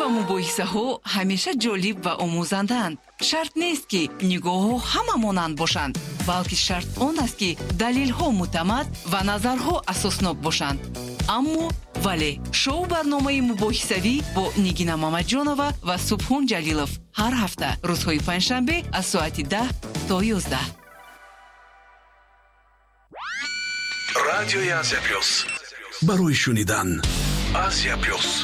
و مباحثه‌ها همیشه جالب و آموزنده‌اند. شرط نیست که نگاه‌ها همه مانند باشند، بلکه شرط آن است که دلیل‌ها معتمد و نظرها اساسناک باشند. اما ولی شو برنامه مباحثوی با نگینا مامدجانова و سبحان جلیلов هر هفته روزهای پنجشنبه از ساعت 10 تا 11. رادیوی آسیا پلюс. برای شنیدن آسیا پلюс.